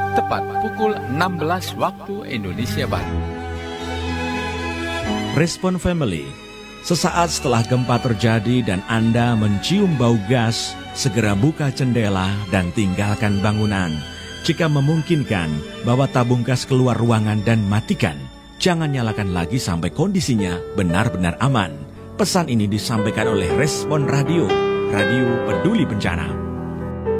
tepat pukul 16 waktu Indonesia Barat. Respon Family. Sesaat setelah gempa terjadi dan Anda mencium bau gas, segera buka jendela dan tinggalkan bangunan. Jika memungkinkan, bawa tabung gas keluar ruangan dan matikan. Jangan nyalakan lagi sampai kondisinya benar-benar aman. Pesan ini disampaikan oleh Respon Radio, Radio Peduli Bencana.